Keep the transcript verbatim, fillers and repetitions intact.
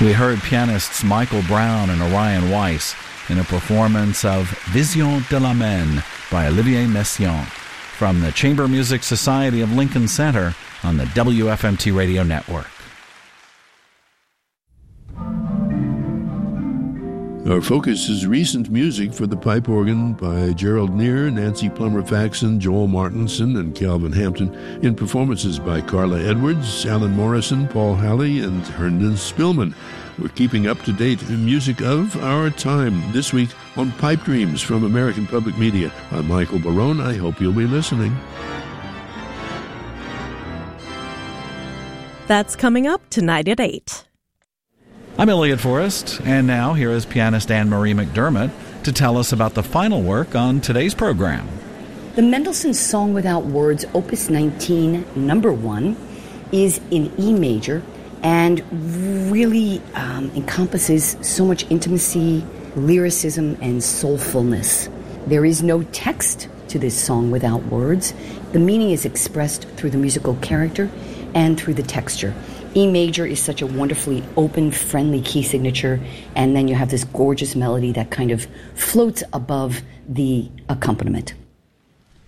We heard pianists Michael Brown and Orion Weiss in a performance of Vision de la Main by Olivier Messiaen from the Chamber Music Society of Lincoln Center on the W F M T Radio Network. Our focus is recent music for the pipe organ by Gerald Neer, Nancy Plummer-Faxon, Joel Martinson, and Calvin Hampton, in performances by Carla Edwards, Alan Morrison, Paul Halley, and Herndon Spillman. We're keeping up to date music of our time this week on Pipe Dreams from American Public Media. I'm Michael Barone. I hope you'll be listening. That's coming up tonight at eight. I'm Elliot Forrest, and now here is pianist Anne-Marie McDermott to tell us about the final work on today's program. The Mendelssohn Song Without Words, Opus nineteen, number one, is in E major and really um, encompasses so much intimacy, lyricism, and soulfulness. There is no text to this song without words. The meaning is expressed through the musical character and through the texture. E major is such a wonderfully open, friendly key signature, and then you have this gorgeous melody that kind of floats above the accompaniment.